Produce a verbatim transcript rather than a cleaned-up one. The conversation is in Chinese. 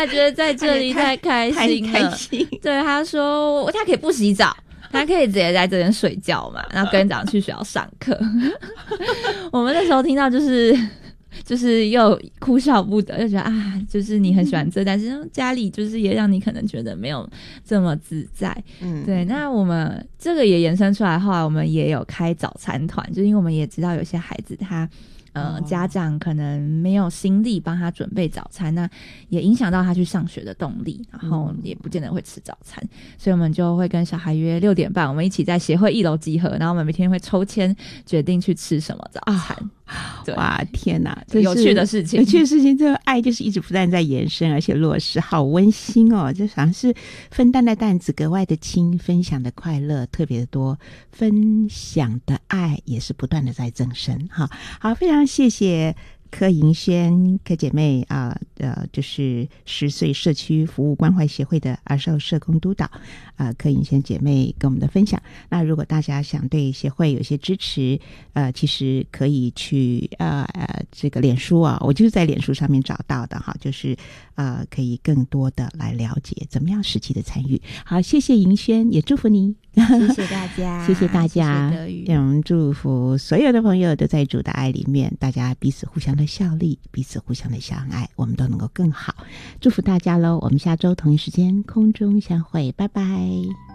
觉得在这里太开心了， 太开心。 对，他说他可以不洗澡，他可以直接在这边睡觉嘛，然后隔天早上去学校上课。我们那时候听到就是就是又哭笑不得，就觉得啊，就是你很喜欢这，但是家里就是也让你可能觉得没有这么自在。嗯，对。那我们这个也延伸出来，后来我们也有开早餐团，就是因为我们也知道有些孩子他呃，家长可能没有心力帮他准备早餐，那也影响到他去上学的动力，然后也不见得会吃早餐，所以我们就会跟小孩约六点半，我们一起在协会一楼集合，然后我们每天会抽签决定去吃什么早餐。 啊、哇，天哪， 这有趣的事情， 有趣的事情，这个爱就是一直不断在延伸，而且落实，好温馨哦！就好像是分担的担子格外的轻，分享的快乐特别的多，分享的爱也是不断的在增生。哈，好，非常谢谢柯银轩柯姐妹啊，呃，就是十岁社区服务关怀协会的儿少社工督导啊，柯银轩姐妹跟我们的分享。那如果大家想对协会有些支持，呃，其实可以去呃呃这个脸书啊，我就是在脸书上面找到的哈，就是呃可以更多的来了解怎么样实际的参与。好，谢谢银轩，也祝福你。 谢谢大家， 谢谢大家， 谢谢德语。 我们祝福所有的朋友都在主的爱里面，大家彼此互相的效力，彼此互相的相爱，我们都能够更好。祝福大家喽！我们下周同一时间空中相会，拜拜。